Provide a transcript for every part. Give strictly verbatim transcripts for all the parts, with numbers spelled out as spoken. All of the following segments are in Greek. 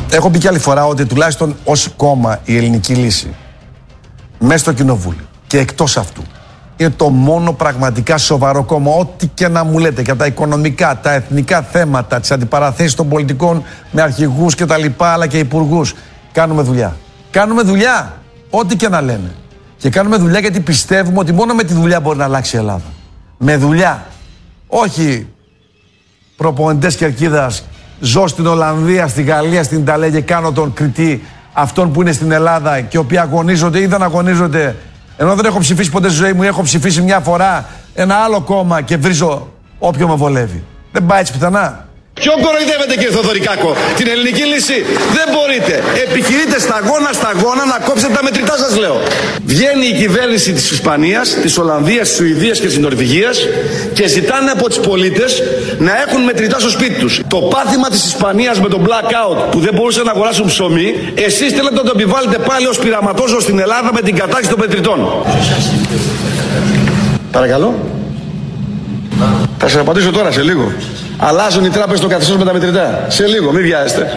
Έχω πει και άλλη φορά ότι τουλάχιστον ως κόμμα η Ελληνική Λύση μέσα στο κοινοβούλιο και εκτός αυτού είναι το μόνο πραγματικά σοβαρό κόμμα. Ό,τι και να μου λέτε για τα οικονομικά, τα εθνικά θέματα, τις αντιπαραθέσεις των πολιτικών με αρχηγούς και τα λοιπά, αλλά και υπουργούς. Κάνουμε δουλειά. Κάνουμε δουλειά. Ό,τι και να λένε. Και κάνουμε δουλειά γιατί πιστεύουμε ότι μόνο με τη δουλειά μπορεί να αλλάξει η Ελλάδα. Με δουλειά. Όχι προπονητές κερκίδας. Ζω στην Ολλανδία, στην Γαλλία, στην Ιταλία και κάνω τον κριτή αυτών που είναι στην Ελλάδα και οι οποίοι αγωνίζονται ή δεν αγωνίζονται. Ενώ δεν έχω ψηφίσει ποτέ στη ζωή μου, έχω ψηφίσει μια φορά ένα άλλο κόμμα και βρίζω όποιο με βολεύει. Δεν πάει έτσι πιθανά. Ποιον κοροϊδεύετε, κύριε Θοδωρικάκο? Την Ελληνική Λύση? Δεν μπορείτε. Επιχειρείτε σταγόνα σταγόνα να κόψετε τα μετρητά, σας λέω. Βγαίνει η κυβέρνηση της Ισπανίας, της Ολλανδίας, της Σουηδίας και της Νορβηγίας και ζητάνε από τους πολίτες να έχουν μετρητά στο σπίτι τους. Το πάθημα της Ισπανίας με το blackout που δεν μπορούσαν να αγοράσουν ψωμί, εσείς θέλετε να το επιβάλλετε πάλι ως πειραματόζωο στην Ελλάδα με την κατάργηση των μετρητών. Παρακαλώ. Θα σας απαντήσω τώρα σε λίγο. Αλλάζουν οι τράπεζες το καθεστώς με τα μετρητά. Σε λίγο, μην βιάζεστε.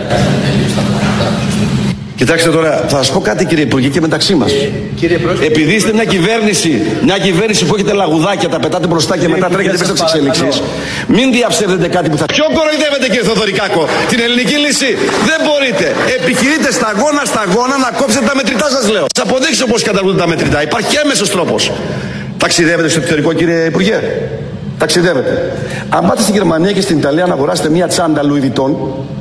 Κοιτάξτε τώρα, θα σας πω κάτι, κύριε Υπουργέ, και μεταξύ μας. Επειδή είστε μια κυβέρνηση, μια κυβέρνηση που έχετε λαγουδάκια, τα πετάτε μπροστά και μετά τρέχετε πίσω στις εξέλιξεις, μην διαψεύδετε κάτι που θα. Ποιον κοροϊδεύετε, κύριε Θοδωρικάκο? Την Ελληνική Λύση? Δεν μπορείτε. Επιχειρείτε σταγόνα σταγόνα να κόψετε τα μετρητά, σας λέω. Σας αποδείξω πώς καταργούνται τα μετρητά. Υπάρχει και έμεσος τρόπος. Ταξιδεύετε στο εξωτερικό, κύριε Υπουργέ? Ταξιδεύετε. Αν πάτε στην Γερμανία και στην Ιταλία να αγοράσετε μια τσάντα Louis Vuitton,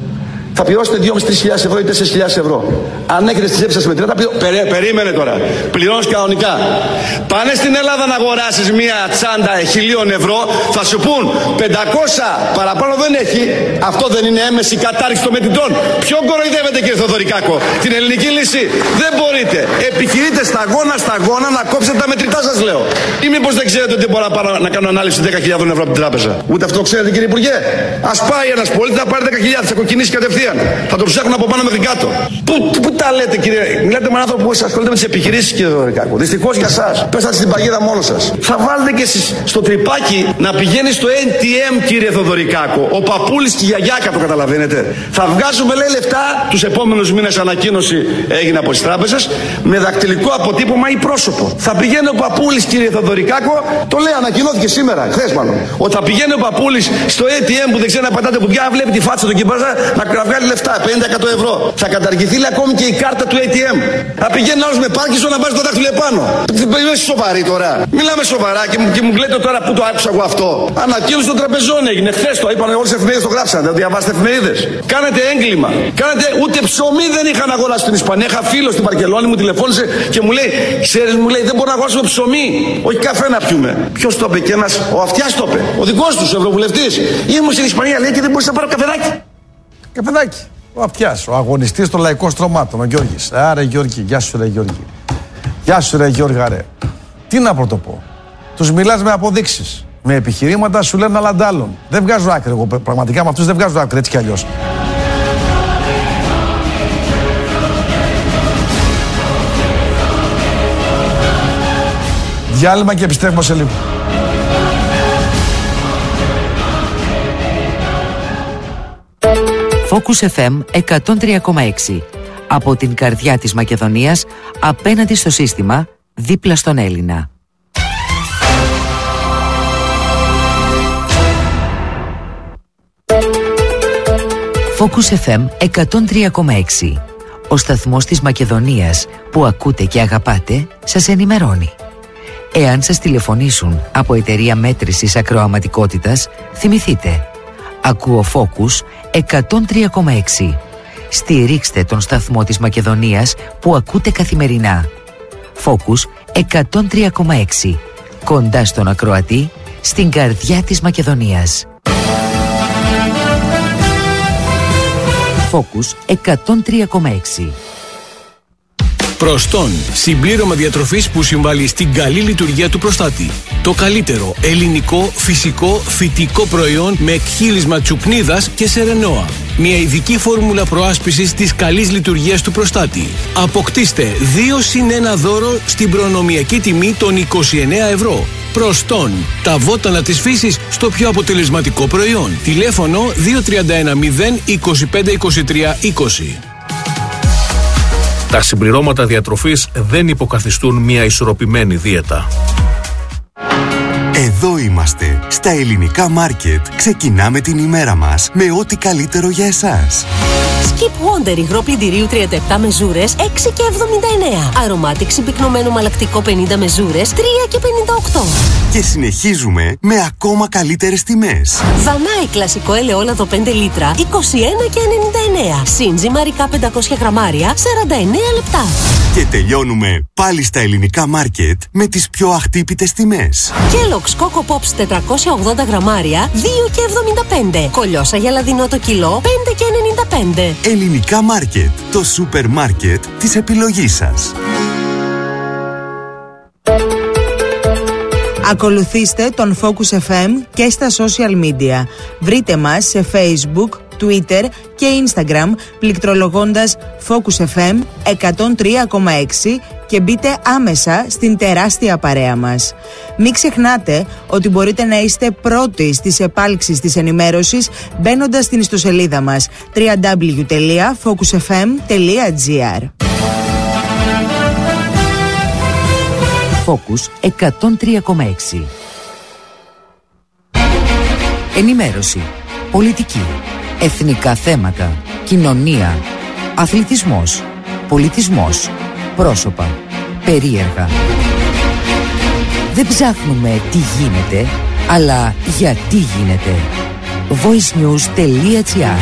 θα πληρώσετε δύο με τρεις χιλιάδες ευρώ ή τέσσερις χιλιάδες ευρώ. Αν έχετε στη τσέπη σας μετρητά, πληρώ... Περί, περίμενε τώρα. Πληρώνεις κανονικά. Πάνε στην Ελλάδα να αγοράσεις μια τσάντα χιλίων ευρώ, θα σου πούν πεντακόσια παραπάνω δεν έχει. Αυτό δεν είναι έμεση κατάρριξη των μετρητών? Ποιον κοροϊδεύετε, κύριε Θοδωρικάκο? Την Ελληνική Λύση? Δεν μπορείτε. Επιχειρείτε σταγόνα σταγόνα να κόψετε τα μετρητά, σας λέω. Ή μήπως δεν ξέρετε ότι μπορώ να, πάρω, να κάνω ανάλυση δέκα χιλιάδες ευρώ από την τράπεζα? Ούτε αυτό ξέρετε, κύριε Υπουργέ? Ας πάει ένας πολίτης να πάρει δέκα χιλιάδες, θα κοκκινήσει κατευθείαν. Θα το ψάχνουν από πάνω μέχρι κάτω. Πού, πού τα λέτε, κύριε? Μιλάτε με έναν άνθρωπο που ασχολείται με τις επιχειρήσεις, κύριε Θοδωρικάκο. Δυστυχώς για εσάς. Πέσατε στην παγίδα μόνος σας. Θα βάλετε και εσείς στο τρυπάκι να πηγαίνει στο έι τι εμ, κύριε Θοδωρικάκο. Ο παππούλης και η γιαγιάκα, το καταλαβαίνετε. Θα βγάζουμε, λέει, λεφτά τους επόμενους μήνες, ανακοίνωση έγινε από τις τράπεζες, με δακτυλικό αποτύπωμα ή πρόσωπο. Θα πηγαίνει ο παππούλης, κύριε Θοδωρικάκο, το λέει, ανακοινώθηκε σήμερα, χθες μάλλον. Ότι θα πηγαίνει ο παππούλης στο έι τι εμ που δεν ξέρει να πατάτε κουμπιά, βλέπει τη φάτσα του και να βγάλει λεφτά, πενήντα εκατό ευρώ. Θα καταργηθεί ακόμη και η κάρτα του έι τι εμ. Θα πηγαίνει άλλος με Πάρκινσον να βάζει το δάχτυλο επάνω. Είσαι σοβαροί τώρα? Μιλάμε σοβαρά και, και μου λέτε τώρα που το άκουσα εγώ αυτό. Ανακοίνωση των τραπεζών έγινε. Χθες το είπαν, όλες τις εφημερίδες το γράψαν. Δεν διαβάσετε εφημερίδες? Κάνετε έγκλημα. Κάνετε, ούτε ψωμί δεν είχα να αγοράσει στην Ισπανία. Είχα φίλο στην Βαρκελόνη, μου τηλεφώνησε και μου λέει, ξέρεις, μου λέει, δεν μπορώ να αγοράσουμε ψωμί. Όχι καφέ να πιούμε. Ποιος το είπε? Και ένας, ο Αυτιάς το είπε. Ο δικός του ευρωβουλευτής. Ήμουν στην Ισπανία, λέει, και δεν μπορούσα να πάρω καφεδάκι. Καφεδάκι. Ο Αυτιάς, ο αγωνιστής των λαϊκών στρωμάτων, ο Γιώργης. Άρα, Γιώργη, γεια σου, ρε Γιώργη. Γεια σου, ρε Γιώργα, ρε. Τι να πρωτοπώ? Τους μιλάς με αποδείξεις. Με επιχειρήματα σου λένε άλλα αντάλλων. Δεν βγάζω άκρη. Εγώ πραγματικά με αυτούς δεν βγάζω άκρη, έτσι κι αλλιώς. Διάλειμμα και επιστρέφουμε σε λίγο. Focus εφ εμ εκατόν τρία κόμμα έξι. Από την καρδιά της Μακεδονίας, απέναντι στο σύστημα, δίπλα στον Έλληνα. Focus εφ εμ εκατόν τρία κόμμα έξι. Ο σταθμός της Μακεδονίας που ακούτε και αγαπάτε σας ενημερώνει. Εάν σας τηλεφωνήσουν από εταιρεία μέτρησης ακροαματικότητας, θυμηθείτε. Ακούω Focus εκατόν τρία κόμμα έξι. Στηρίξτε τον σταθμό της Μακεδονίας που ακούτε καθημερινά. Focus εκατόν τρία κόμμα έξι. Κοντά στον ακροατή, στην καρδιά της Μακεδονίας. Focus εκατόν τρία κόμμα έξι. Προστών, συμπλήρωμα διατροφής που συμβάλλει στην καλή λειτουργία του προστάτη. Το καλύτερο ελληνικό, φυσικό, φυτικό προϊόν με εκχύλισμα τσουπνίδας και σερενόα. Μια ειδική φόρμουλα προάσπισης της καλής λειτουργίας του προστάτη. Αποκτήστε δύο συν ένα δώρο στην προνομιακή τιμή των είκοσι εννέα ευρώ. Προστών, τα βότανα της φύσης στο πιο αποτελεσματικό προϊόν. Τηλέφωνο δύο τρία ένα μηδέν είκοσι πέντε είκοσι τρία είκοσι. Τα συμπληρώματα διατροφής δεν υποκαθιστούν μια ισορροπημένη δίαιτα. Εδώ είμαστε, στα Ελληνικά Μάρκετ. Ξεκινάμε την ημέρα μας με ό,τι καλύτερο για εσάς. Skip Wonder υγρό πλυντηρίου τριάντα επτά μεζούρες έξι και εβδομήντα εννέα. Αρωμάτικ συμπυκνωμένο μαλακτικό πενήντα μεζούρες τρία και πενήντα οκτώ. Και συνεχίζουμε με ακόμα καλύτερες τιμές. Δανάη κλασικό ελαιόλαδο πέντε λίτρα είκοσι ένα και ενενήντα εννέα. Σύντζι μαρικά πεντακόσια γραμμάρια σαράντα εννέα λεπτά. Και τελειώνουμε πάλι στα Ελληνικά Μάρκετ με τις πιο αχτύπητες τιμές. Kellogg's Coco Pops τετρακόσια ογδόντα γραμμάρια δύο και εβδομήντα πέντε. Κολιόσα γελαδινό το κιλό πέντε και ενενήντα πέντε. Ελληνικά Μάρκετ, το σούπερ μάρκετ της επιλογής σας. Ακολουθήστε τον Focus εφ εμ και στα social media. Βρείτε μας σε Facebook, Twitter και Instagram πληκτρολογώντας Focus εφ εμ εκατόν τρία κόμμα έξι και μπείτε άμεσα στην τεράστια παρέα μας. Μην ξεχνάτε ότι μπορείτε να είστε πρώτοι στις επάλξεις της ενημέρωσης μπαίνοντας στην ιστοσελίδα μας double-u double-u double-u τελεία focus f m τελεία g r. Focus εκατόν τρία κόμμα έξι. Ενημέρωση, πολιτική, εθνικά θέματα, κοινωνία, αθλητισμός, πολιτισμός, πρόσωπα, περίεργα. Δεν ψάχνουμε τι γίνεται, αλλά γιατί γίνεται. voice news τελεία g r.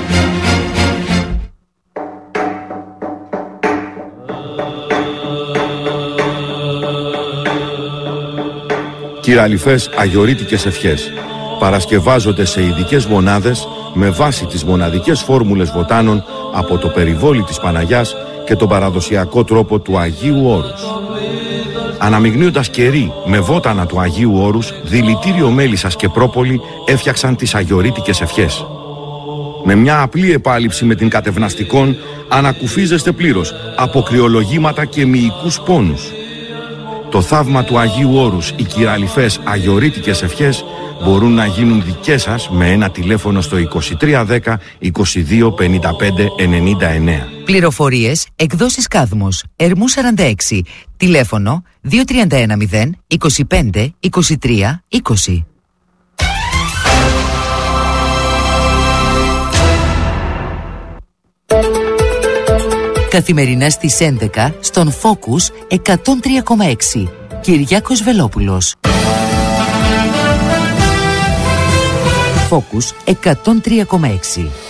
Κυραλιφές αγιορείτικες ευχές παρασκευάζονται σε ειδικές μονάδες με βάση τις μοναδικές φόρμουλες βοτάνων από το περιβόλι της Παναγιάς και τον παραδοσιακό τρόπο του Αγίου Όρους. Αναμειγνύοντας κερί με βότανα του Αγίου Όρους, δηλητήριο μέλισσας και πρόπολη έφτιαξαν τις αγιορείτικες ευχές. Με μια απλή επάλυψη με την κατευναστικών ανακουφίζεστε πλήρως από κρυολογήματα και μυϊκούς πόνους. Το θαύμα του Αγίου Όρους, οι κυραλιφές αγιορείτικες ευχές μπορούν να γίνουν δικές σας με ένα τηλέφωνο στο είκοσι τρία δέκα είκοσι δύο πενήντα πέντε ενενήντα εννέα. Πληροφορίες, εκδόσεις Κάδμος, Ερμού σαράντα έξι, τηλέφωνο δύο τρία ένα μηδέν είκοσι πέντε είκοσι τρία είκοσι. Καθημερινά στις έντεκα στον Focus εκατόν τρία κόμμα έξι. Κυριάκος Βελόπουλος. Focus εκατόν τρία κόμμα έξι.